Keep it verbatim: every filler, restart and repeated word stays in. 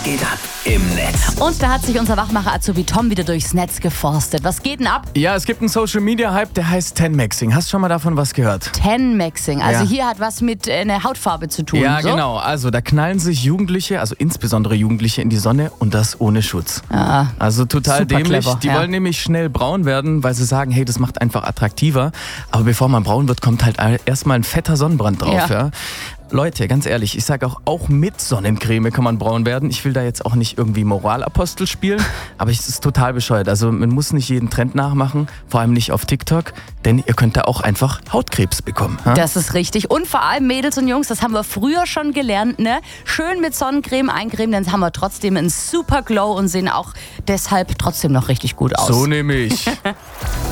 geht ab im Netz? Und da hat sich unser Wachmacher-Azubi Tom wieder durchs Netz geforstet. Was geht denn ab? Ja, es gibt einen Social-Media-Hype, der heißt Ten-Maxing. Hast du schon mal davon was gehört? Ten-Maxing. Also Ja. hier hat was mit äh, einer Hautfarbe zu tun. Ja, so? genau. Also da knallen sich Jugendliche, also insbesondere Jugendliche, in die Sonne und das ohne Schutz. Ja. Also total Super dämlich. clever, Die ja. wollen nämlich schnell braun werden, weil sie sagen, hey, das macht einfach attraktiver. Aber bevor man braun wird, kommt halt erstmal ein fetter Sonnenbrand drauf. Ja. Ja. Leute, ganz ehrlich, ich sage auch, auch mit Sonnencreme kann man braun werden. Ich will da jetzt auch nicht irgendwie Moralapostel spielen, aber es ist total bescheuert. Also man muss nicht jeden Trend nachmachen, vor allem nicht auf TikTok, denn ihr könnt da auch einfach Hautkrebs bekommen. Ha? Das ist richtig. Und vor allem Mädels und Jungs, das haben wir früher schon gelernt, ne? Schön mit Sonnencreme eincremen, dann haben wir trotzdem einen super Glow und sehen auch deshalb trotzdem noch richtig gut aus. So nehme ich.